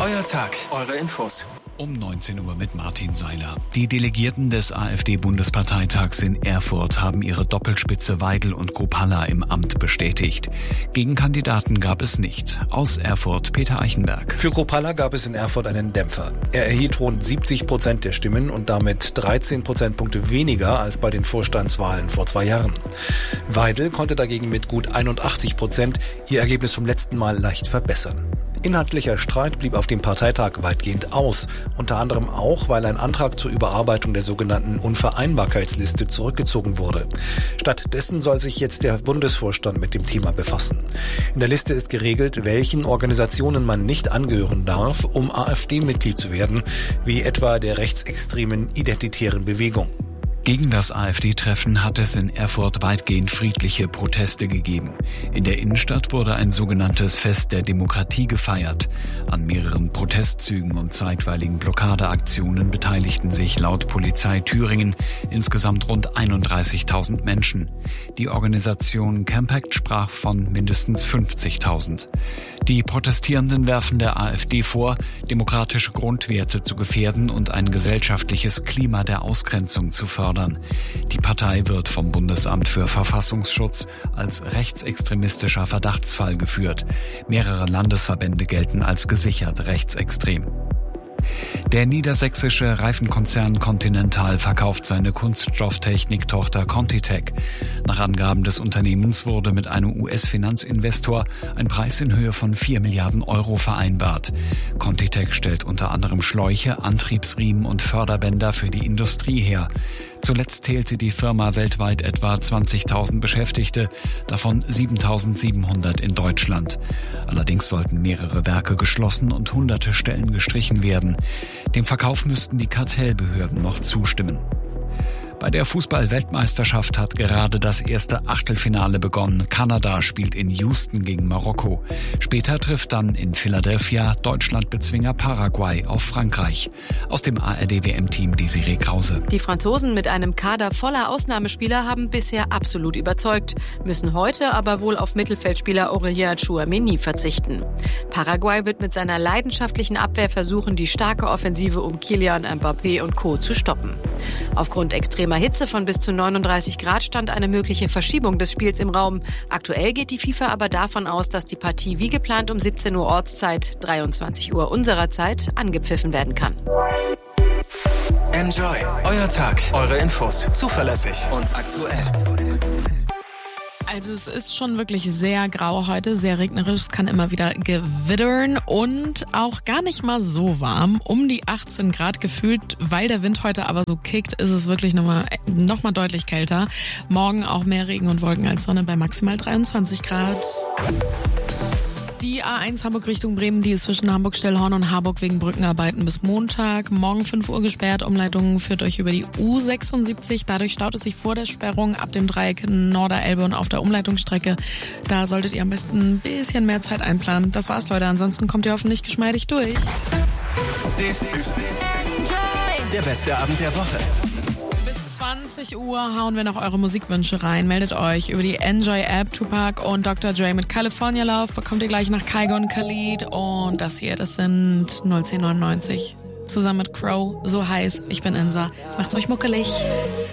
Euer Tag, eure Infos. Um 19 Uhr mit Martin Seiler. Die Delegierten des AfD-Bundesparteitags in Erfurt haben ihre Doppelspitze Weidel und Kruppalla im Amt bestätigt. Gegenkandidaten gab es nicht. Aus Erfurt Peter Eichenberg. Für Kruppalla gab es in Erfurt einen Dämpfer. Er erhielt rund 70% der Stimmen und damit 13 Prozentpunkte weniger als bei den Vorstandswahlen vor 2 Jahren. Weidel konnte dagegen mit gut 81% ihr Ergebnis vom letzten Mal leicht verbessern. Inhaltlicher Streit blieb auf dem Parteitag weitgehend aus, unter anderem auch, weil ein Antrag zur Überarbeitung der sogenannten Unvereinbarkeitsliste zurückgezogen wurde. Stattdessen soll sich jetzt der Bundesvorstand mit dem Thema befassen. In der Liste ist geregelt, welchen Organisationen man nicht angehören darf, um AfD-Mitglied zu werden, wie etwa der rechtsextremen Identitären Bewegung. Gegen das AfD-Treffen hat es in Erfurt weitgehend friedliche Proteste gegeben. In der Innenstadt wurde ein sogenanntes Fest der Demokratie gefeiert. An mehreren Protestzügen und zeitweiligen Blockadeaktionen beteiligten sich laut Polizei Thüringen insgesamt rund 31.000 Menschen. Die Organisation Campact sprach von mindestens 50.000. Die Protestierenden werfen der AfD vor, demokratische Grundwerte zu gefährden und ein gesellschaftliches Klima der Ausgrenzung zu fördern. Die Partei wird vom Bundesamt für Verfassungsschutz als rechtsextremistischer Verdachtsfall geführt. Mehrere Landesverbände gelten als gesichert rechtsextrem. Der niedersächsische Reifenkonzern Continental verkauft seine Kunststofftechnik-Tochter ContiTech. Nach Angaben des Unternehmens wurde mit einem US-Finanzinvestor ein Preis in Höhe von 4 Milliarden Euro vereinbart. ContiTech stellt unter anderem Schläuche, Antriebsriemen und Förderbänder für die Industrie her. Zuletzt zählte die Firma weltweit etwa 20.000 Beschäftigte, davon 7.700 in Deutschland. Allerdings sollten mehrere Werke geschlossen und hunderte Stellen gestrichen werden. Dem Verkauf müssten die Kartellbehörden noch zustimmen. Bei der Fußball-Weltmeisterschaft hat gerade das erste Achtelfinale begonnen. Kanada spielt in Houston gegen Marokko. Später trifft dann in Philadelphia Deutschland-Bezwinger Paraguay auf Frankreich. Aus dem ARD-WM-Team Desiree Krause. Die Franzosen mit einem Kader voller Ausnahmespieler haben bisher absolut überzeugt, müssen heute aber wohl auf Mittelfeldspieler Aurélien Tchouaméni verzichten. Paraguay wird mit seiner leidenschaftlichen Abwehr versuchen, die starke Offensive um Kylian Mbappé und Co. zu stoppen. Aufgrund extremer Hitze von bis zu 39 Grad stand eine mögliche Verschiebung des Spiels im Raum. Aktuell geht die FIFA aber davon aus, dass die Partie wie geplant um 17 Uhr Ortszeit, 23 Uhr unserer Zeit, angepfiffen werden kann. Enjoy. Euer Tag, eure Infos. Zuverlässig und aktuell. Also es ist schon wirklich sehr grau heute, sehr regnerisch, es kann immer wieder gewittern und auch gar nicht mal so warm, um die 18 Grad gefühlt, weil der Wind heute aber so kickt, ist es wirklich nochmal deutlich kälter. Morgen auch mehr Regen und Wolken als Sonne bei maximal 23 Grad. Die A1 Hamburg Richtung Bremen, die ist zwischen Hamburg-Stellhorn und Harburg wegen Brückenarbeiten bis Montag. Morgen 5 Uhr gesperrt. Umleitung führt euch über die U76. Dadurch staut es sich vor der Sperrung ab dem Dreieck Norderelbe und auf der Umleitungsstrecke. Da solltet ihr am besten ein bisschen mehr Zeit einplanen. Das war's, Leute. Ansonsten kommt ihr hoffentlich geschmeidig durch. Das ist der beste Abend der Woche. 20 Uhr hauen wir noch eure Musikwünsche rein. Meldet euch über die Enjoy-App. Tupac und Dr. Dre mit California Love bekommt ihr gleich nach Kygo und Khalid. Und das hier, das sind 1999. Zusammen mit Crow, so heiß. Ich bin Insa. Macht's euch muckelig.